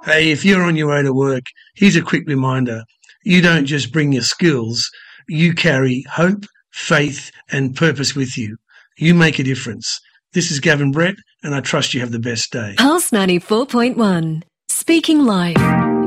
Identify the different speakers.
Speaker 1: Hey, if you're on your way to work, here's a quick reminder. You don't just bring your skills, you carry hope, faith, and purpose with you. You make a difference. This is Gavin Brett, and I trust you have the best day.
Speaker 2: Pulse 94.1, speaking life.